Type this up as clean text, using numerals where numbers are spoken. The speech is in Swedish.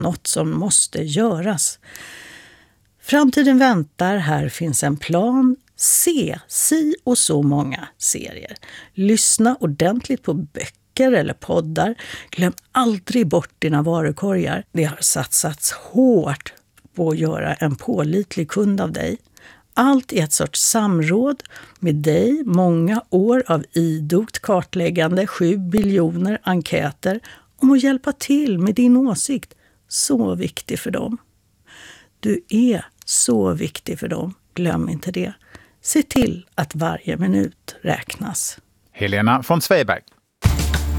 Något som måste göras. Framtiden väntar, här finns en plan. Se si och så många serier. Lyssna ordentligt på böcker eller poddar. Glöm aldrig bort dina varukorgar. Det har satsats hårt på att göra en pålitlig kund av dig. Allt i ett sorts samråd med dig, många år av idogt kartläggande, 7 biljoner enkäter om att hjälpa till med din åsikt. Så viktig för dem. Du är så viktig för dem. Glöm inte det. Se till att varje minut räknas. Helena von Zweigbergk.